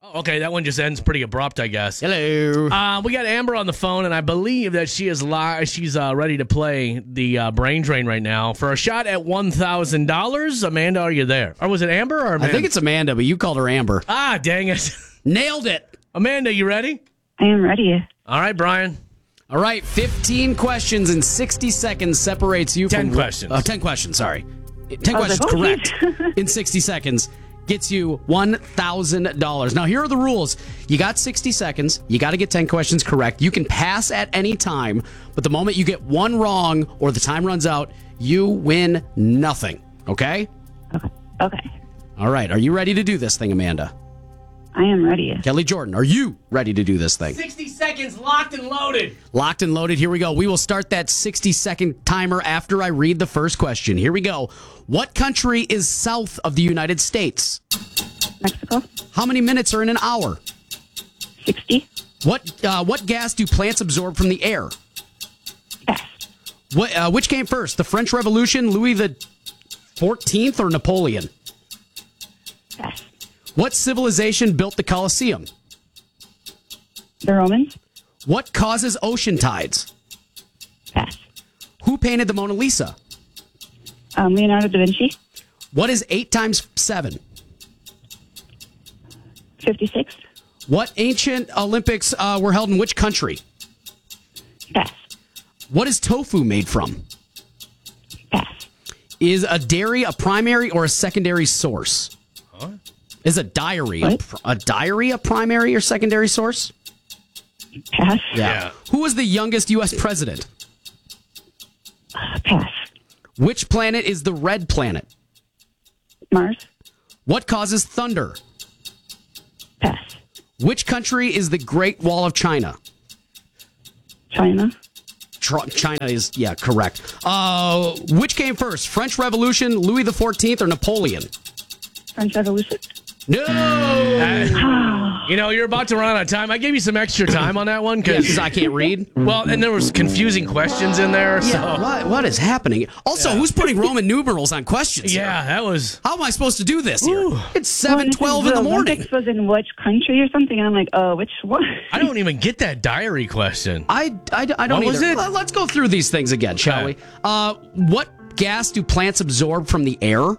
Oh, okay, that one just ends pretty abrupt, I guess. Hello. We got Amber on the phone, and I believe that she is she's ready to play the brain drain right now for a shot at $1,000. Amanda, are you there? Or was it Amber or Amanda? I think it's Amanda, but you called her Amber. Ah, dang it. Nailed it. Amanda, you ready? I am ready. All right, Brian. All right, 15 questions in 60 seconds separates you 10 from... questions. 10 questions, sorry. 10 questions, like, correct. In 60 seconds gets you $1,000. Now, here are the rules. You got 60 seconds. You got to get 10 questions correct. You can pass at any time, but the moment you get one wrong or the time runs out, you win nothing. Okay? Okay. All right, are you ready to do this thing, Amanda? I am ready. Kelly Jordan, are you ready to do this thing? 60 seconds, locked and loaded. Locked and loaded. Here we go. We will start that 60-second timer after I read the first question. Here we go. What country is south of the United States? Mexico. How many minutes are in an hour? 60. What gas do plants absorb from the air? Pass. Which came first, the French Revolution, Louis the 14th, or Napoleon? Pass. What civilization built the Colosseum? The Romans. What causes ocean tides? Pass. Who painted the Mona Lisa? Leonardo da Vinci. What is 8 times 7? 56. What ancient Olympics were held in which country? Pass. What is tofu made from? Pass. Is a dairy a primary or a secondary source? Huh? Is a diary What? a diary a primary or secondary source? Pass. Yeah. Who was the youngest U.S. president? Pass. Which planet is the red planet? Mars. What causes thunder? Pass. Which country is the Great Wall of China? China. China is, yeah, correct. Which came first, French Revolution, Louis the 14th, or Napoleon? French Revolution. No! You know, you're about to run out of time. I gave you some extra time on that one Because I can't read? well, and there was confusing questions in there. Yeah, So. what is happening? Also, who's putting Roman numerals on questions here? Yeah, that was. How am I supposed to do this here? Ooh. It's 7:12 in the morning. Olympics was in which country or something? And I'm like, oh, which one? I don't even get that diary question. I don't What was either. it? Let's go through these things again, shall we? What gas do plants absorb from the air?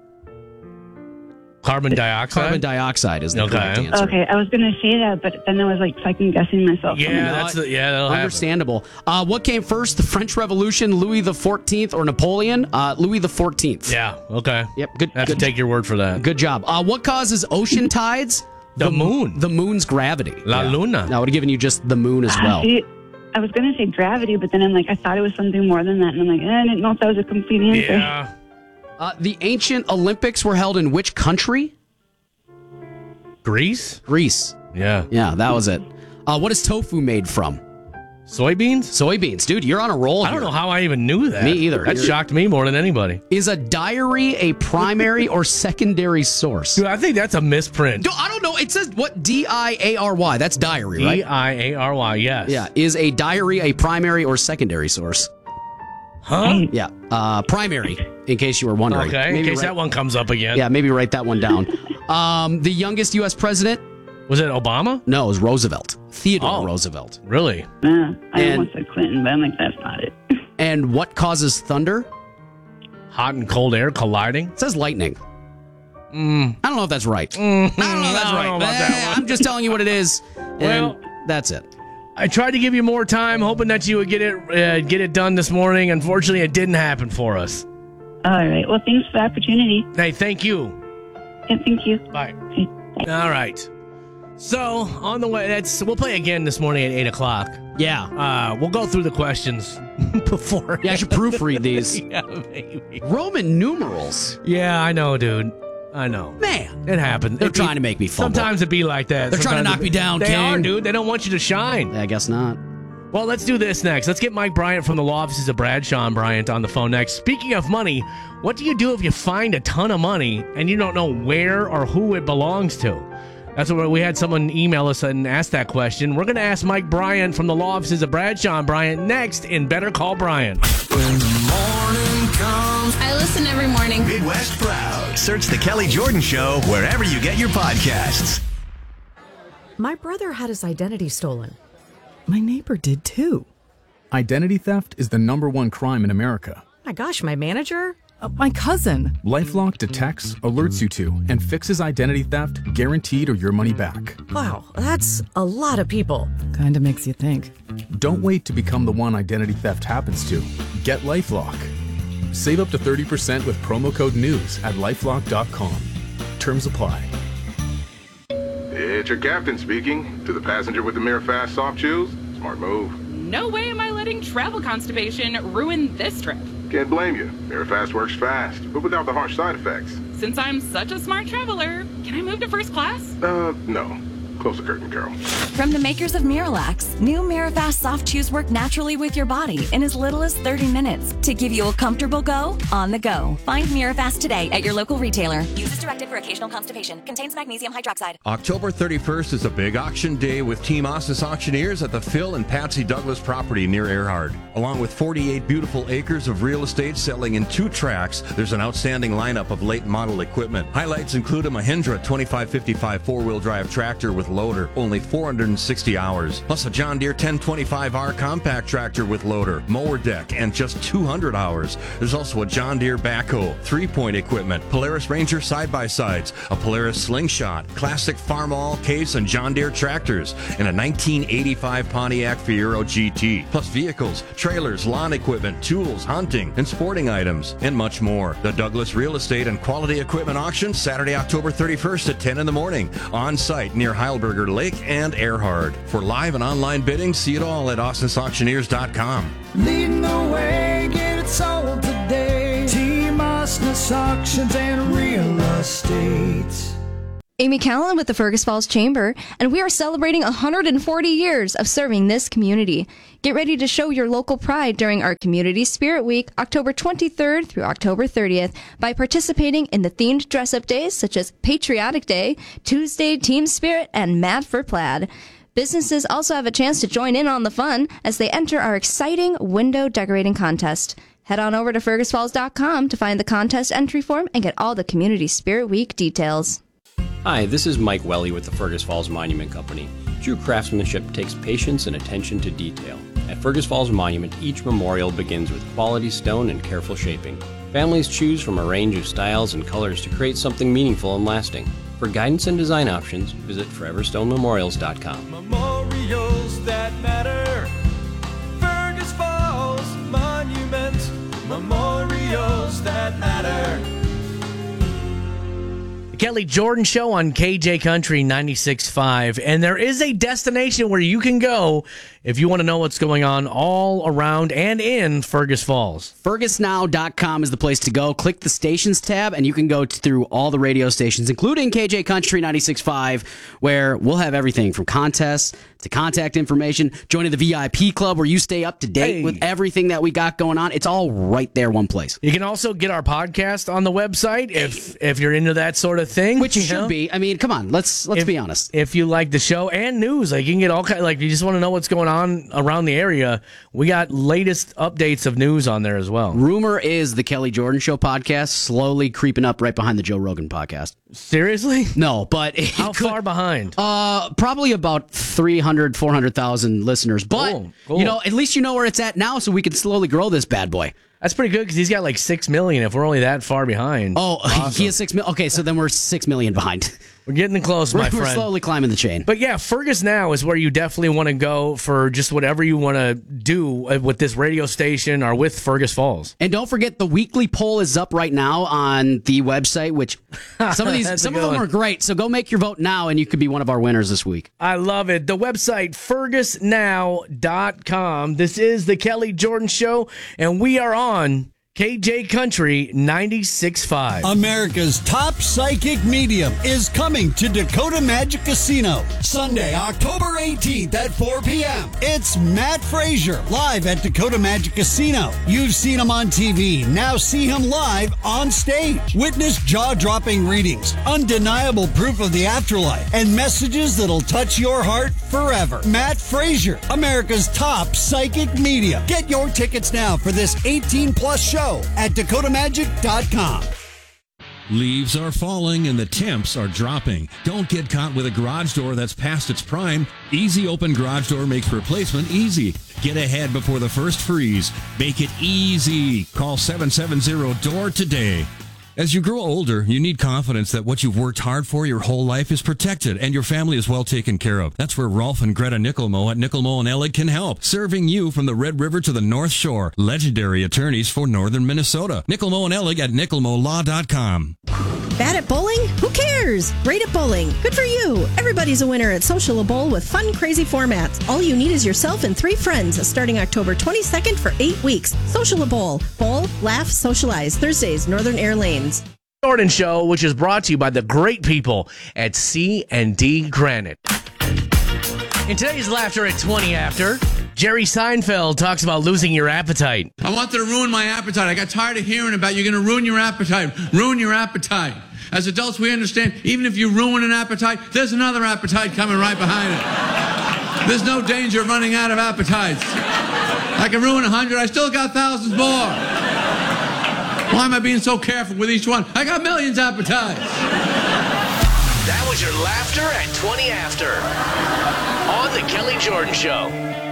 Carbon dioxide. Carbon dioxide is the Okay. correct answer. Okay, I was going to say that, but then I was like second guessing myself. Yeah, that's that'll happen. Understandable. What came first, the French Revolution, Louis the 14th, or Napoleon? Louis the 14th. Yeah. Okay. Yep. Good. I have to take your word for that. Good job. What causes ocean tides? The moon. The moon's gravity. La Luna. I would have given you just the moon as well. See, I was going to say gravity, but then I'm like, I thought it was something more than that. And I'm like, I didn't know if that was a complete answer. Yeah. The ancient Olympics were held in which country? Greece. Greece. Yeah. Yeah, that was it. What is tofu made from? Soybeans. Soybeans. Dude, you're on a roll I don't here. know how I even knew that. Me either. That shocked me more than anybody. Is a diary a primary or secondary source? Dude, I think that's a misprint. I don't know. It says what? D-I-A-R-Y. That's diary, right? D-I-A-R-Y, yes. Yeah. Is a diary a primary or secondary source? Huh? Yeah. Primary, in case you were wondering. Okay, in Maybe case that one comes up again. Yeah, maybe write that one down. The youngest U.S. president? Was it Obama? No, it was Roosevelt. Theodore Oh. Roosevelt. Really? I And- almost said Clinton, but I'm like, that's not it. And what causes thunder? Hot and cold air colliding? It says lightning. I don't know if that's right. I don't know if that's I right. don't know about that one. I'm just telling you what it is. And Well- that's it. I tried to give you more time, hoping that you would get it done this morning. Unfortunately, it didn't happen for us. All right. Well, thanks for the opportunity. Hey, thank you. Yeah, thank you. Bye. Okay, bye. All right. So, on the way, we'll play again this morning at 8 o'clock. Yeah. We'll go through the questions before. Yeah, I should proofread these. Yeah, maybe. Roman numerals. Yeah, I know, dude. I know. Man. It happens. They're trying to make me fumble. Sometimes it be like that. They're trying to knock me down, They King. are, dude. They don't want you to shine. I guess not. Well, let's do this next. Let's get Mike Bryant from the law offices of Bradshaw and Bryant on the phone next. Speaking of money, what do you do if you find a ton of money and you don't know where or who it belongs to? That's what we had someone email us and ask that question. We're going to ask Mike Bryant from the law offices of Bradshaw and Bryant next in Better Call Bryant. When the morning comes, I listen every morning. Midwest Proud. Search The Kelly Jordan Show wherever you get your podcasts. My brother had his identity stolen. My neighbor did too. Identity theft is the #1 crime in America. My gosh, my manager? My cousin. LifeLock detects, alerts you to, and fixes identity theft guaranteed or your money back. Wow, that's a lot of people. Kinda makes you think. Don't wait to become the one identity theft happens to. Get LifeLock. Save up to 30% with promo code NEWS at LifeLock.com. Terms apply. It's your captain speaking. To the passenger with the Mirror Fast soft chews, smart move. No way am I letting travel constipation ruin this trip. Can't blame you. Mirror Fast works fast, but without the harsh side effects. Since I'm such a smart traveler, can I move to first class? No. Close the curtain, Carol. From the makers of Miralax, new Mirafast soft chews work naturally with your body in as little as 30 minutes to give you a comfortable go on the go. Find Mirafast today at your local retailer. Use as directed for occasional constipation. Contains magnesium hydroxide. October 31st is a big auction day with Team Osnes Auctioneers at the Phil and Patsy Douglas property near Earhart. Along with 48 beautiful acres of real estate selling in 2 tracks, there's an outstanding lineup of late model equipment. Highlights include a Mahindra 2555 4-wheel drive tractor with loader, only 460 hours. Plus a John Deere 1025R compact tractor with loader, mower deck, and just 200 hours. There's also a John Deere backhoe, 3-point equipment, Polaris Ranger side-by-sides, a Polaris Slingshot, classic Farmall case and John Deere tractors, and a 1985 Pontiac Fiero GT. Plus vehicles, trailers, lawn equipment, tools, hunting, and sporting items, and much more. The Douglas Real Estate and Quality Equipment Auction, Saturday, October 31st at 10 in the morning. On site near Heilberger Lake and Earhart. For live and online bidding, see it all at OsnesAuctioneers.com. Leading the way, get it sold today. Team Osnes Auctions and Real Estate. Amy Callan with the Fergus Falls Chamber, and we are celebrating 140 years of serving this community. Get ready to show your local pride during our Community Spirit Week, October 23rd through October 30th, by participating in the themed dress-up days such as Patriotic Day, Tuesday Team Spirit, and Mad for Plaid. Businesses also have a chance to join in on the fun as they enter our exciting window decorating contest. Head on over to FergusFalls.com to find the contest entry form and get all the Community Spirit Week details. Hi, this is Mike Welly with the Fergus Falls Monument Company. True craftsmanship takes patience and attention to detail. At Fergus Falls Monument, each memorial begins with quality stone and careful shaping. Families choose from a range of styles and colors to create something meaningful and lasting. For guidance and design options, visit foreverstonememorials.com. Memorials that matter. Fergus Falls Monument. Memorials that matter. Kelly Jordan Show on KJ Country 96.5. And there is a destination where you can go if you want to know what's going on all around and in Fergus Falls. FergusNow.com is the place to go. Click the stations tab, and you can go through all the radio stations, including KJ Country 96.5, where we'll have everything from contests to contact information, joining the VIP club where you stay up to date with everything that we got going on. It's all right there, one place. You can also get our podcast on the website if you're into that sort of thing. Which you should be. I mean, come on, let's be honest. If you like the show and news, like you can get all kind, like you just want to know what's going on around the area, we got latest updates of news on there as well. Rumor is the Kelly Jordan Show podcast slowly creeping up right behind the Joe Rogan podcast. Seriously? No, but how far behind? Probably about 300, 400,000 listeners. But cool. You know, at least you know where it's at now, so we can slowly grow this bad boy. That's pretty good because he's got like 6 million. If we're only that far behind, awesome. He has 6 million. Okay, so then we're 6 million behind. We're getting close, my friend. We're slowly climbing the chain. But yeah, Fergus Now is where you definitely want to go for just whatever you want to do with this radio station or with Fergus Falls. And don't forget, the weekly poll is up right now on the website, which some of them are great. So go make your vote now, and you could be one of our winners this week. I love it. The website, FergusNow.com. This is the Kelly Jordan Show, and we are on KJ Country 96.5. America's top psychic medium is coming to Dakota Magic Casino Sunday, October 18th at 4 p.m. It's Matt Frazier live at Dakota Magic Casino. You've seen him on TV. Now see him live on stage. Witness jaw-dropping readings, undeniable proof of the afterlife, and messages that'll touch your heart forever. Matt Frazier, America's top psychic medium. Get your tickets now for this 18-plus show at DakotaMagic.com. Leaves are falling and the temps are dropping. Don't get caught with a garage door that's past its prime. Easy Open Garage Door makes replacement easy. Get ahead before the first freeze. Make it easy. Call 770-DOOR today. As you grow older, you need confidence that what you've worked hard for your whole life is protected and your family is well taken care of. That's where Rolf and Greta Nickelmo at Nickelmo & Ellig can help, serving you from the Red River to the North Shore. Legendary attorneys for northern Minnesota. Nickelmo & Ellig at nickelmolaw.com. Bad at bowling? Who cares? Great at bowling. Good for you. Everybody's a winner at Social Bowl with fun, crazy formats. All you need is yourself and 3 friends starting October 22nd for 8 weeks. Social Bowl. Bowl, laugh, socialize. Thursdays, Northern Air Lanes. Jordan Show, which is brought to you by the great people at C&D Granite. In today's Laughter at 20 After, Jerry Seinfeld talks about losing your appetite. I wanted to ruin my appetite. I got tired of hearing about you're going to ruin your appetite. Ruin your appetite. As adults, we understand even if you ruin an appetite, there's another appetite coming right behind it. There's no danger of running out of appetites. I can ruin 100. I still got thousands more. Why am I being so careful with each one? I got millions of appetites. That was your Laughter at 20 After on The Kelly Jordan Show.